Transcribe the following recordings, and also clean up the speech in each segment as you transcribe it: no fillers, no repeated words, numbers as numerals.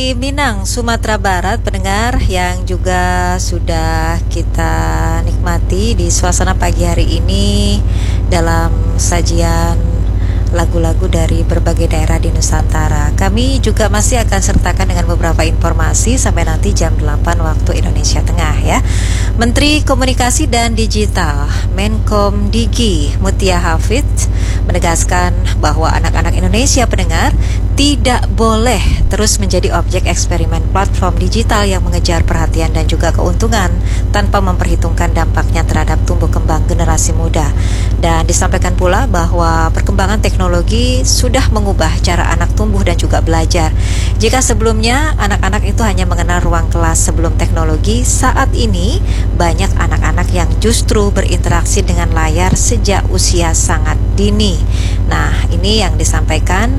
dari Minang, Sumatera Barat, pendengar yang juga sudah kita nikmati di suasana pagi hari ini dalam sajian lagu-lagu dari berbagai daerah di Nusantara. Kami juga masih akan sertakan dengan beberapa informasi sampai nanti jam 8 waktu Indonesia Tengah ya. Menteri Komunikasi dan Digital Menkom Digi Mutia Hafidz menegaskan bahwa anak-anak Indonesia pendengar tidak boleh terus menjadi objek eksperimen platform digital yang mengejar perhatian dan juga keuntungan tanpa memperhitungkan dampaknya terhadap tumbuh kembang generasi muda. Dan disampaikan pula bahwa perkembangan teknologi sudah mengubah cara anak tumbuh dan juga belajar. Jika sebelumnya anak-anak itu hanya mengenal ruang kelas sebelum teknologi, saat ini banyak anak-anak yang justru berinteraksi dengan layar sejak usia sangat dini. Nah, ini yang disampaikan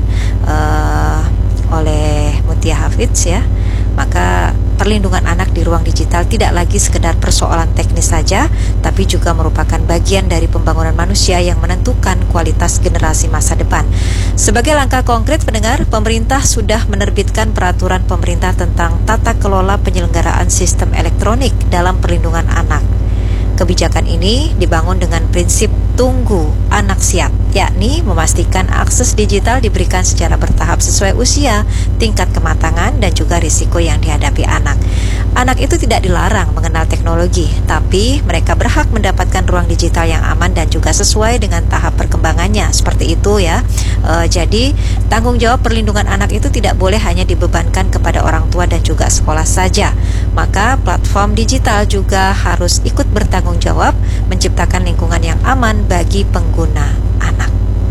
oleh Mutia Hafidz ya. Maka perlindungan anak di ruang digital tidak lagi sekedar persoalan teknis saja, tapi juga merupakan bagian dari pembangunan manusia yang menentukan kualitas generasi masa depan. Sebagai langkah konkret pendengar, pemerintah sudah menerbitkan peraturan pemerintah tentang tata kelola penyelenggaraan sistem elektronik dalam perlindungan anak. Kebijakan ini dibangun dengan prinsip tunggu anak siap, yakni memastikan akses digital diberikan secara bertahap sesuai usia, tingkat kematangan, dan juga risiko yang dihadapi anak. Anak itu tidak dilarang mengenal teknologi, tapi mereka berhak mendapatkan ruang digital yang aman dan juga sesuai dengan tahap perkembangannya. Seperti itu ya. Jadi, tanggung jawab perlindungan anak itu tidak boleh hanya dibebankan kepada orang tua dan juga sekolah saja. Maka platform digital juga harus ikut bertanggung jawab menciptakan lingkungan yang aman bagi pengguna.